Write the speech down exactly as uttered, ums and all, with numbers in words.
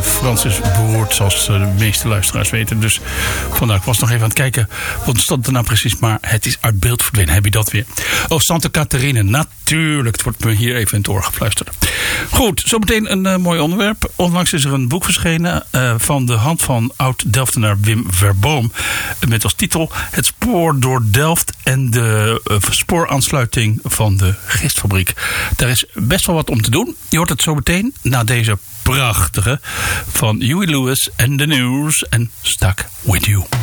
Frans is beroerd, zoals de meeste luisteraars weten. Dus vandaar, ik was nog even aan het kijken wat stond er nou precies, maar het is uit beeld verdwenen. Heb je dat weer? Oh, Santa Catharina, natuurlijk. Het wordt me hier even in het oor gefluisterd. Goed, zometeen een uh, mooi onderwerp. Onlangs is er een boek verschenen uh, van de hand van oud-Delftenaar Wim Verboom. Met als titel Het spoor door Delft en de uh, spooraansluiting van de gistfabriek. Daar is best wel wat om te doen. Je hoort het zo meteen na deze prachtige van Huey Lewis en The News en Stuck With You.